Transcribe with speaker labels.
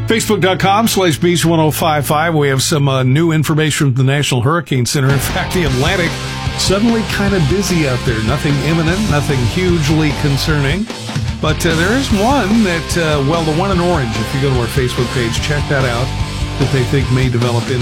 Speaker 1: Facebook.com/Beach1055. We have some new information from the National Hurricane Center. In fact, the Atlantic suddenly kind of busy out there. Nothing imminent, nothing hugely concerning. But there is one that, the one in orange, if you go to our Facebook page, check that out, that they think may develop in